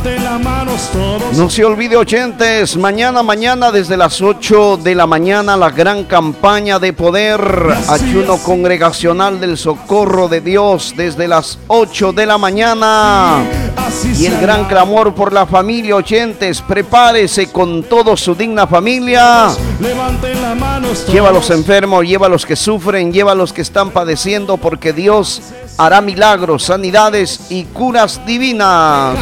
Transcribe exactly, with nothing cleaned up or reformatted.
Levanten las manos todos. No se olvide, oyentes, mañana, mañana desde las ocho de la mañana, la gran campaña de poder, ayuno congregacional del Socorro de Dios desde las ocho de la mañana. Y el gran clamor por la familia, oyentes, prepárese con todo su digna familia. Levanten las manos todos. Lleva a los enfermos, lleva a los que sufren, lleva a los que están padeciendo, porque Dios hará milagros, sanidades y curas divinas.